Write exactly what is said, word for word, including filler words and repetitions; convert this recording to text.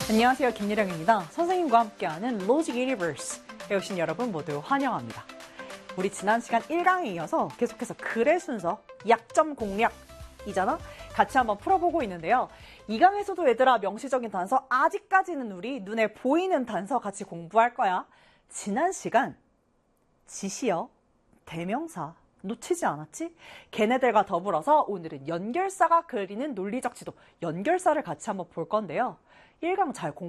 안녕하세요, 김예령입니다. 선생님과 함께하는 로직 유니버스 배우신 여러분 모두 환영합니다. 우리 지난 시간 일 강에 이어서 계속해서 글의 순서, 약점 공략이잖아? 같이 한번 풀어보고 있는데요. 이 강에서도 얘들아 명시적인 단서, 아직까지는 우리 눈에 보이는 단서 같이 공부할 거야. 지난 시간 지시어, 대명사 놓치지 않았지? 걔네들과 더불어서 오늘은 연결사가 그리는 논리적 지도, 연결사를 같이 한번 볼 건데요. 일 강 잘 공부